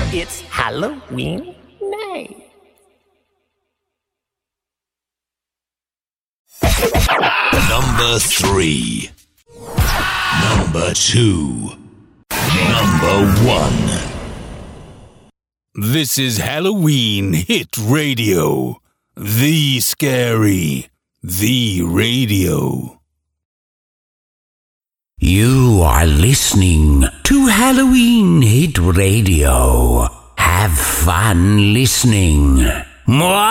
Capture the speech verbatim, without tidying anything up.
It's Halloween night. Number three. Number two. Number one. This is Halloween Hit Radio. The Scary. The Radio. You are listening to Halloween Hit Radio. Have fun listening. Mwah!